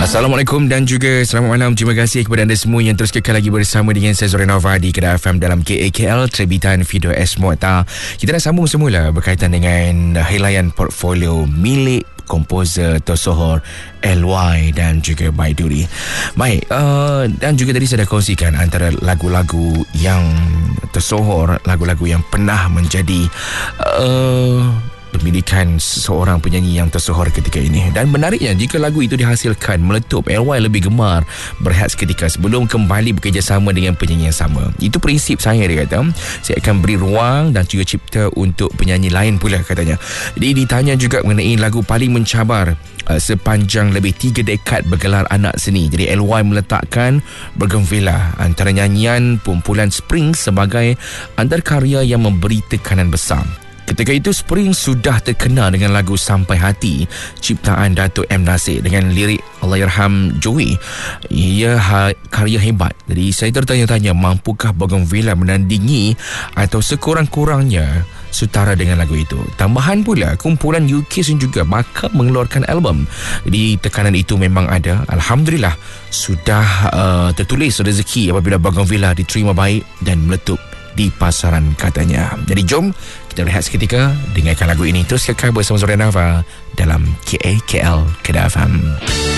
Assalamualaikum dan juga selamat malam. Terima kasih kepada anda semua yang terus kekal lagi bersama dengan saya Zorenova di Kedah FM dalam KAKL terbitan Video Esmota. Kita dah sambung semula berkaitan dengan helaian portfolio milik komposer tersohor LY dan juga Baiduri. Baik, dan juga tadi saya dah kongsikan antara lagu-lagu yang tersohor, lagu-lagu yang pernah menjadi pemilikan seorang penyanyi yang tersohor ketika ini. Dan menariknya, jika lagu itu dihasilkan meletup, LY lebih gemar berehat seketika sebelum kembali bekerjasama dengan penyanyi yang sama. Itu prinsip saya, dia kata. Saya akan beri ruang dan juga cipta untuk penyanyi lain pula, katanya. Jadi ditanya juga mengenai lagu paling mencabar sepanjang lebih 3 dekad bergelar anak seni. Jadi LY meletakkan Bougainvillea antara nyanyian kumpulan Spring sebagai antara karya yang memberi tekanan besar. Ketika itu Spring sudah terkenal dengan lagu Sampai Hati ciptaan Datuk M. Nasir dengan lirik Allahyarham Joey. Ia karya hebat. Jadi saya tertanya-tanya, mampukah Bougainvillea menandingi atau sekurang-kurangnya setara dengan lagu itu? Tambahan pula, kumpulan UK juga bakal mengeluarkan album. Jadi tekanan itu memang ada. Alhamdulillah sudah tertulis rezeki apabila Bougainvillea diterima baik dan meletup di pasaran, katanya. Jadi jom kita rehat seketika, dengarkan lagu ini terus kekal bersama Zorenova dalam KAKL Kedah FM.